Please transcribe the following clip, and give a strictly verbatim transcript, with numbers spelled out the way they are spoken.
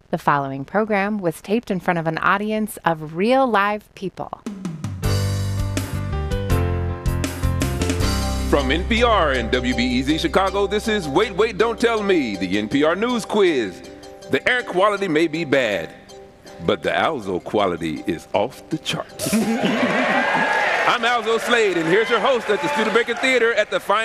The following program was taped in front of an audience of real live people. From N P R and W B E Z Chicago, this is Wait, Wait, Don't Tell Me, the N P R News Quiz. The air quality may be bad, but the Alzo quality is off the charts. I'm Alzo Slade, and here's your host at the Studebaker Theater at the Fine